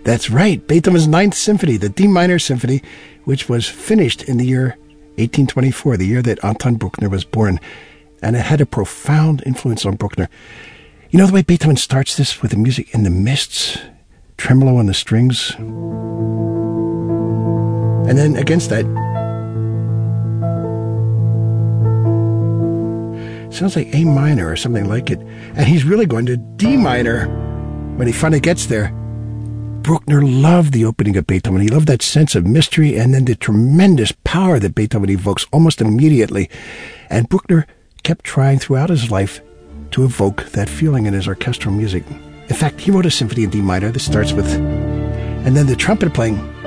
That's right, Beethoven's Ninth Symphony, the D minor symphony, which was finished in the year 1824, the year that Anton Bruckner was born. And it had a profound influence on Bruckner. You know the way Beethoven starts this with the music in the mists, tremolo on the strings? And then against that, sounds like A minor or something like it. And he's really going to D minor when he finally gets there. Bruckner loved the opening of Beethoven. He loved that sense of mystery and then the tremendous power that Beethoven evokes almost immediately. And Bruckner kept trying throughout his life to evoke that feeling in his orchestral music. In fact, he wrote a symphony in D minor that starts with, and then the trumpet playing